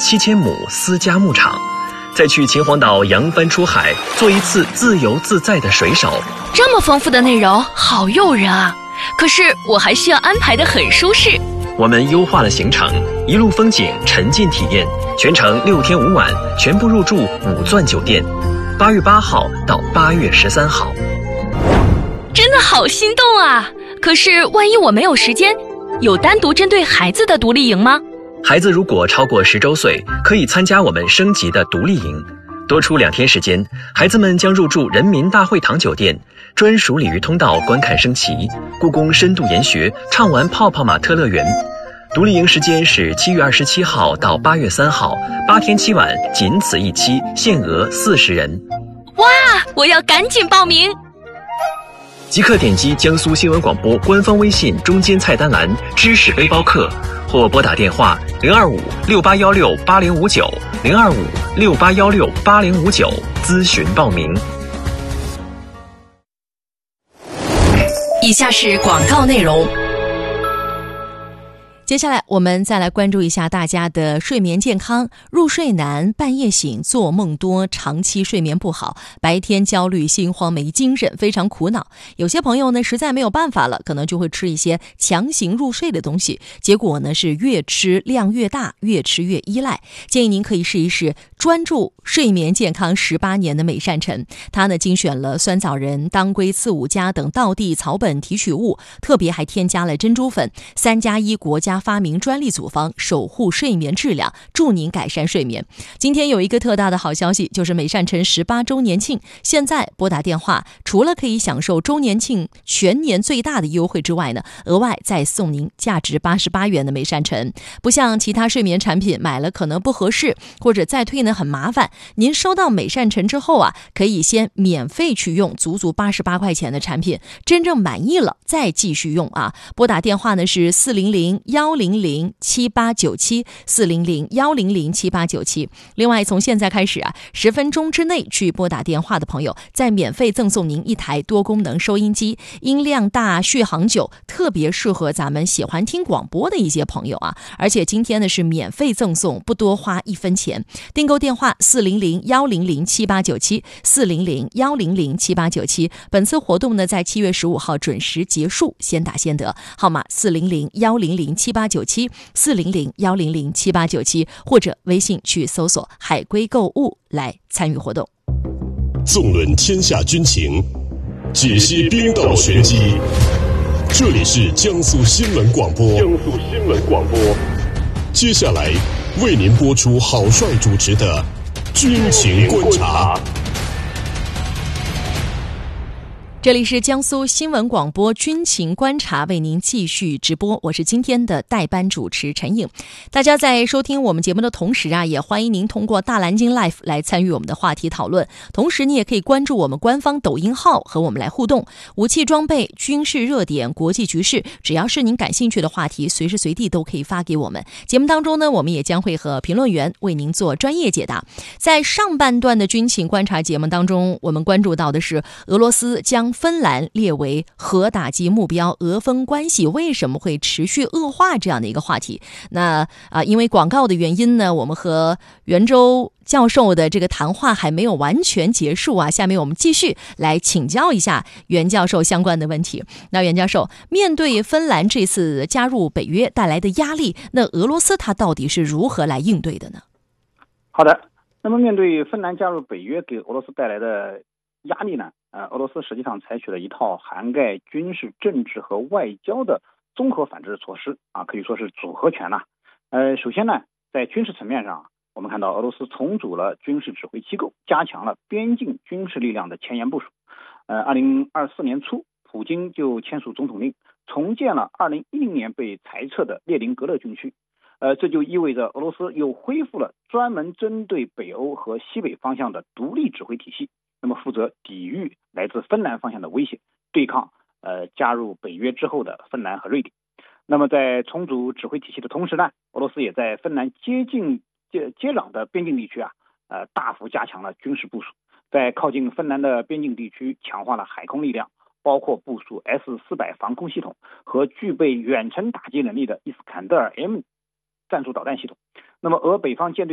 7000亩私家牧场，再去秦皇岛扬帆出海，做一次自由自在的水手。 这么丰富的内容，好诱人啊！可是我还需要安排得很舒适。 我们优化了行程，一路风景，沉浸体验，全程6天5晚，全部入住5钻酒店。8月8号到8月13号。 真的好心动啊！可是万一我没有时间，有单独针对孩子的独立营吗？ 孩子如果超过10周岁，可以参加我们升级的独立营。多出2天时间，孩子们将入住人民大会堂酒店，专属鲤鱼通道观看升旗，故宫深度研学，畅玩泡泡玛特乐园。独立营时间是7月27号到8月3号，8天7晚，仅此一期，限额40人。 哇，我要赶紧报名！ 即刻点击江苏新闻广播官方微信中间菜单栏知识背包客，或拨打电话025-6816-8059，025-6816-8059咨询报名。 以下是广告内容。 接下来我们再来关注一下大家的睡眠健康。入睡难，半夜醒，做梦多，长期睡眠不好，白天焦虑、心慌、没精神，非常苦恼。有些朋友呢实在没有办法了，可能就会吃一些强行入睡的东西，结果呢是越吃量越大，越吃越依赖。建议您可以试一试专注睡眠健康18年的美善晨，它呢精选了酸枣仁、当归、刺五加等道地草本提取物，特别还添加了珍珠粉，3+1国家发明专利组方，守护睡眠质量，助您改善睡眠。今天有一个特大的好消息，就是美善晨18周年庆，现在拨打电话，除了可以享受周年庆全年最大的优惠之外呢，额外再送您价值88元的美善晨。不像其他睡眠产品，买了可能不合适，或者再退呢很麻烦。您收到美善晨之后啊，可以先免费去用足足88块钱的产品，真正满意了再继续用啊。拨打电话呢是400-100-7897，400-100-7897。另外从现在开始啊，10分钟之内去拨打电话的朋友，再免费赠送您一台多功能收音机，音量大，续航久，特别适合咱们喜欢听广播的一些朋友啊。而且今天呢是免费赠送，不多花1分钱。订购电话400-100-7897，400-100-7897。本次活动呢在7月15号准时结束，先打先得。号码400-100-7897，400-100-7897，或者微信去搜索海龟购物来参与活动。 纵论天下军情，解析兵道玄机，这里是江苏新闻广播。接下来为您播出郝帅主持的军情观察。 这里是江苏新闻广播军情观察，为您继续直播，我是今天的代班主持陈颖。大家在收听我们节目的同时啊，也欢迎您通过大蓝鲸 Live 来参与我们的话题讨论，同时你也可以关注我们官方抖音号和我们来互动。武器装备、军事热点、国际局势，只要是您感兴趣的话题，随时随地都可以发给我们。节目当中呢，我们也将会和评论员为您做专业解答。在上半段的军情观察节目当中，我们关注到的是俄罗斯将芬兰列为核打击目标，俄芬关系为什么会持续恶化这样的一个话题。那因为广告的原因呢，我们和袁周教授的这个谈话还没有完全结束啊，下面我们继续来请教一下袁教授相关的问题。那袁教授，面对芬兰这次加入北约带来的压力，那俄罗斯它到底是如何来应对的呢？ 好的，那么面对芬兰加入北约给俄罗斯带来的压力呢，俄罗斯实际上采取了一套涵盖军事、政治和外交的综合反制措施啊，可以说是组合拳呐。首先呢，在军事层面上，我们看到俄罗斯重组了军事指挥机构，加强了边境军事力量的前沿部署。2024年初，普京就签署总统令，重建了2010年被裁撤的列宁格勒军区。这就意味着俄罗斯又恢复了专门针对北欧和西北方向的独立指挥体系，那么负责抵御来自芬兰方向的威胁，对抗加入北约之后的芬兰和瑞典。那么在重组指挥体系的同时呢，俄罗斯也在芬兰接壤的边境地区大幅加强了军事部署，在靠近芬兰的边境地区强化了海空力量，包括部署 S-400防空系统和具备远程打击能力的伊斯坎德尔 M 战术导弹系统。那么俄北方舰队